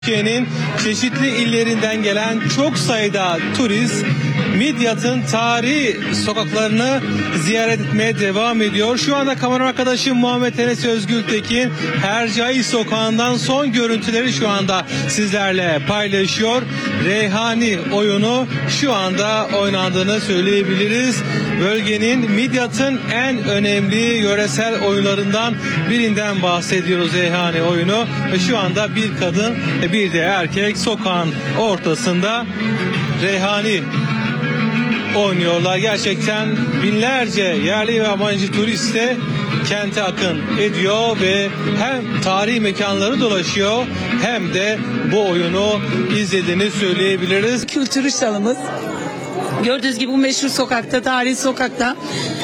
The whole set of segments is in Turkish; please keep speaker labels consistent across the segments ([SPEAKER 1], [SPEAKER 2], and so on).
[SPEAKER 1] Türkiye'nin çeşitli illerinden gelen çok sayıda turist Midyat'ın tarihi sokaklarını ziyaret etmeye devam ediyor. Şu anda kamera arkadaşım Muhammed Enes Özgültekin Hercai Sokağı'ndan son görüntüleri şu anda sizlerle paylaşıyor. Reyhani oyunu şu anda oynandığını söyleyebiliriz. Bölgenin Midyat'ın en önemli yöresel oyunlarından birinden bahsediyoruz, Reyhani oyunu. Ve şu anda bir kadın bir de erkek sokağın ortasında Reyhani oynuyorlar. Gerçekten binlerce yerli ve yabancı turist de kente akın ediyor ve hem tarihi mekanları dolaşıyor hem de bu oyunu izlediğini söyleyebiliriz.
[SPEAKER 2] Kültürü şalımız. Gördüğünüz gibi bu meşhur sokakta, tarihi sokakta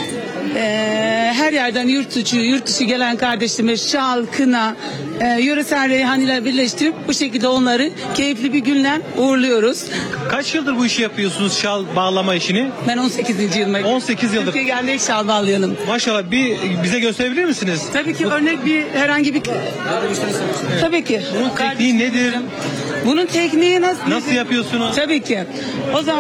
[SPEAKER 2] her yerden yurt dışı gelen kardeşlerimiz şal, kına, yöresel reyhaniyle birleştirip bu şekilde onları keyifli bir günle uğurluyoruz.
[SPEAKER 1] Kaç yıldır bu işi yapıyorsunuz, şal bağlama işini?
[SPEAKER 2] Ben 18. yılım.
[SPEAKER 1] 18 yıldır.
[SPEAKER 2] Türkiye geldik şal bağlayalım.
[SPEAKER 1] Maşallah, bir bize gösterebilir misiniz?
[SPEAKER 2] Tabii ki örnek herhangi bir... Tabii ki.
[SPEAKER 1] Bunun tekniği nedir?
[SPEAKER 2] Bunun tekniği
[SPEAKER 1] Nasıl yapıyorsunuz?
[SPEAKER 2] Tabii ki. O zaman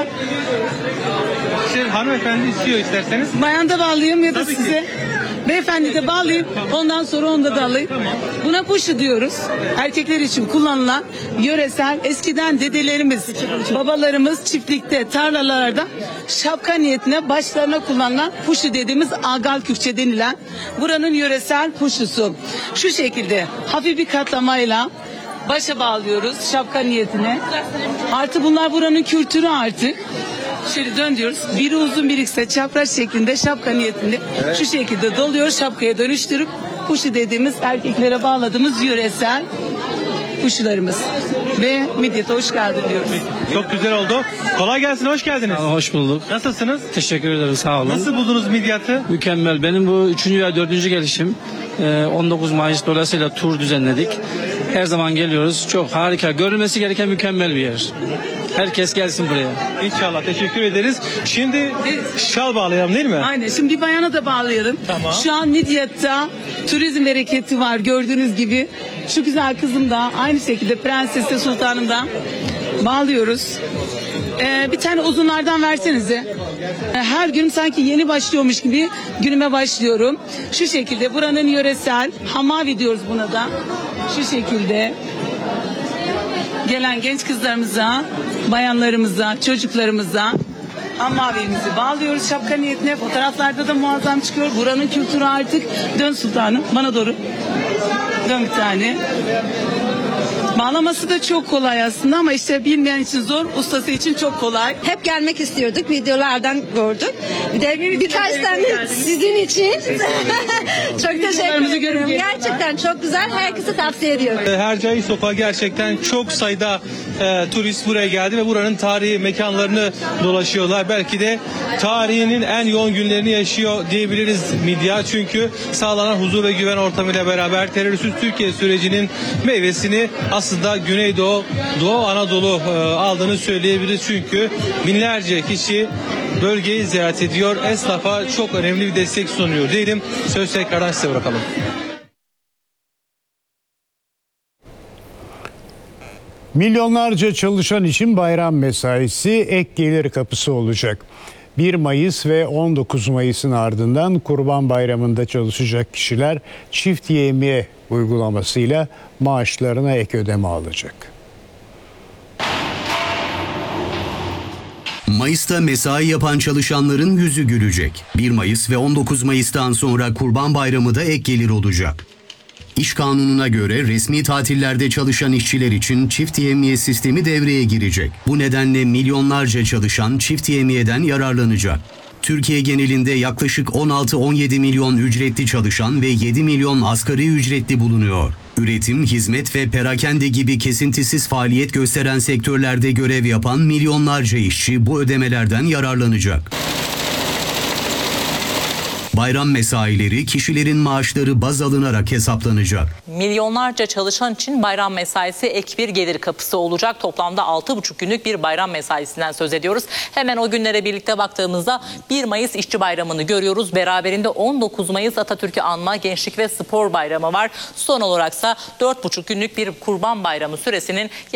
[SPEAKER 1] hanımefendi istiyor isterseniz.
[SPEAKER 2] bayan da bağlayayım ya da
[SPEAKER 1] Tabii ki.
[SPEAKER 2] size. Beyefendi de bağlayayım. Ondan sonra onu da alayım. Buna puşu diyoruz. Erkekler için kullanılan yöresel, eskiden dedelerimiz, babalarımız çiftlikte, tarlalarda şapka niyetine başlarına kullanılan puşu dediğimiz agal Kürtçe denilen buranın yöresel puşusu. Şu şekilde hafif bir katlamayla başa bağlıyoruz şapka niyetine. Artı bunlar buranın kültürü artık. Şöyle dön diyoruz. Biri uzun biri kısa çapraz şeklinde şapka niyetinde şu şekilde doluyor, şapkaya dönüştürüp puşu dediğimiz erkeklere bağladığımız yöresel puşularımız. Ve Midyat'a hoş geldin diyoruz.
[SPEAKER 1] Çok güzel oldu. Kolay gelsin, hoş geldiniz.
[SPEAKER 3] Hoş bulduk.
[SPEAKER 1] Nasılsınız?
[SPEAKER 3] Teşekkür ederim, sağ olun.
[SPEAKER 1] Nasıl buldunuz Midyat'ı?
[SPEAKER 3] Mükemmel. Benim bu 3. veya 4. gelişim. 19 Mayıs dolayısıyla tur düzenledik. Her zaman geliyoruz. Çok harika. Görülmesi gereken mükemmel bir yer. Herkes gelsin buraya.
[SPEAKER 1] İnşallah, teşekkür ederiz. Şimdi şal bağlayalım değil mi?
[SPEAKER 2] Aynen. Şimdi bir bayana da bağlayalım.
[SPEAKER 1] Tamam.
[SPEAKER 2] Şu an Midyat'ta turizm bereketi var gördüğünüz gibi. Şu güzel kızım da aynı şekilde Prenses'e Sultanım da bağlıyoruz. Bir tane uzunlardan versenize. Her gün sanki yeni başlıyormuş gibi günüme başlıyorum. Şu şekilde buranın yöresel hamavi diyoruz buna da. Şu şekilde gelen genç kızlarımıza, bayanlarımıza, çocuklarımıza hamavimizi bağlıyoruz şapka niyetine. Fotoğraflarda da muazzam çıkıyor. Buranın kültürü artık. Dön sultanım bana doğru. Dön bir tane. Bağlaması da çok kolay aslında ama işte bilmeyen için zor, ustası için çok kolay.
[SPEAKER 4] Hep gelmek istiyorduk, videolardan gördük. Bir de birkaç tane sizin için. Çok teşekkür ederim. Gerçekten çok güzel, herkese tavsiye ediyorum.
[SPEAKER 1] Hercai Sokağı gerçekten çok sayıda turist buraya geldi ve buranın tarihi mekanlarını dolaşıyorlar. Belki de tarihinin en yoğun günlerini yaşıyor diyebiliriz Midya. Çünkü sağlanan huzur ve güven ortamıyla beraber terörsüz Türkiye sürecinin meyvesini aslında Güneydoğu, Doğu Anadolu aldığını söyleyebiliriz. Çünkü binlerce kişi bölgeyi ziyaret ediyor. Esnafa çok önemli bir destek sunuyor diyelim. Söz tekrardan size bırakalım.
[SPEAKER 5] Milyonlarca çalışan için bayram mesaisi ek gelir kapısı olacak. 1 Mayıs ve 19 Mayıs'ın ardından Kurban Bayramı'nda çalışacak kişiler çift yevmiye uygulamasıyla maaşlarına ek ödeme alacak.
[SPEAKER 6] Mayıs'ta mesai yapan çalışanların yüzü gülecek. 1 Mayıs ve 19 Mayıs'tan sonra Kurban Bayramı da ek gelir olacak. İş kanununa göre resmi tatillerde çalışan işçiler için çift yevmiye sistemi devreye girecek. Bu nedenle milyonlarca çalışan çift yevmiyeden yararlanacak. Türkiye genelinde yaklaşık 16-17 milyon ücretli çalışan ve 7 milyon asgari ücretli bulunuyor. Üretim, hizmet ve perakende gibi kesintisiz faaliyet gösteren sektörlerde görev yapan milyonlarca işçi bu ödemelerden yararlanacak. Bayram mesaileri kişilerin maaşları baz alınarak hesaplanacak.
[SPEAKER 7] Milyonlarca çalışan için bayram mesaisi ek bir gelir kapısı olacak. Toplamda 6,5 günlük bir bayram mesaisinden söz ediyoruz. Hemen o günlere birlikte baktığımızda 1 Mayıs İşçi Bayramı'nı görüyoruz. Beraberinde 19 Mayıs Atatürk'ü anma Gençlik ve Spor Bayramı var. Son olaraksa 4,5 günlük bir Kurban Bayramı süresinin